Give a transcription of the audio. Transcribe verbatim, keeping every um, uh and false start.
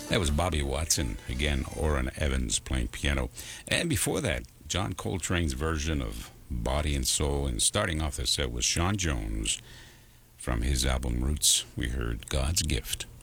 That was Bobby Watson. Again, Orrin Evans playing piano. And before that, John Coltrane's version of Body and Soul. And starting off the set was Sean Jones. From his album Roots, we heard God's Gift.